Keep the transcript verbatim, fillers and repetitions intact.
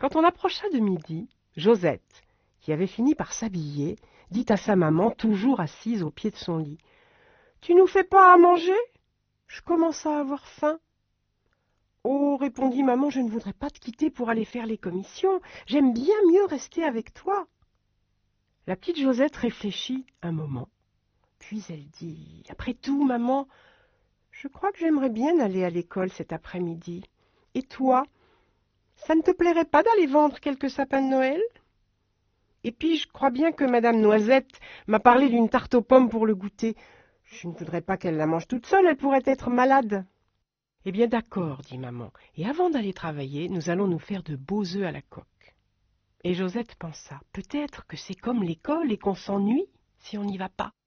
Quand on approcha de midi, Josette, qui avait fini par s'habiller, dit à sa maman, toujours assise au pied de son lit, « Tu nous fais pas à manger? Je commence à avoir faim. » « Oh, répondit maman, je ne voudrais pas te quitter pour aller faire les commissions. J'aime bien mieux rester avec toi. » La petite Josette réfléchit un moment. Puis elle dit, « Après tout, maman, je crois que j'aimerais bien aller à l'école cet après-midi. Et toi, ça ne te plairait pas d'aller vendre quelques sapins de Noël? Et puis, je crois bien que Madame Noisette m'a parlé d'une tarte aux pommes pour le goûter. Je ne voudrais pas qu'elle la mange toute seule, elle pourrait être malade. » « Eh bien d'accord, dit maman, et avant d'aller travailler, nous allons nous faire de beaux œufs à la coque. » Et Josette pensa, peut-être que c'est comme l'école et qu'on s'ennuie si on n'y va pas.